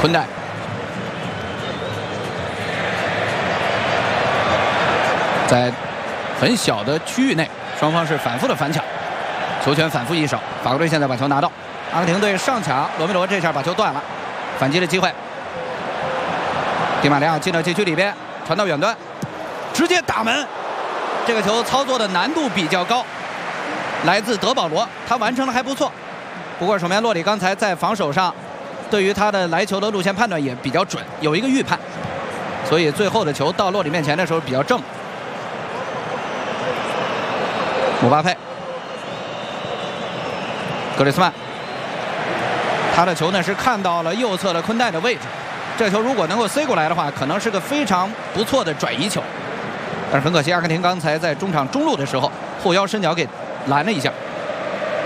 昆代。 在很小的区域内，双方是反复的反抢，球权反复易手。法国队现在把球拿到，阿根廷队上抢，罗梅罗这下把球断了，反击的机会。迪马利亚进到禁区里边，传到远端，直接打门。这个球操作的难度比较高，来自德保罗，他完成的还不错。不过守门员洛里刚才在防守上，对于他的来球的路线判断也比较准，有一个预判，所以最后的球到洛里面前的时候比较正。 姆巴佩，格里斯曼，他的球呢是看到了右侧的昆代的位置，这球如果能够塞过来的话，可能是个非常不错的转移球，但是很可惜，阿根廷刚才在中场中路的时候后腰伸脚给拦了一下。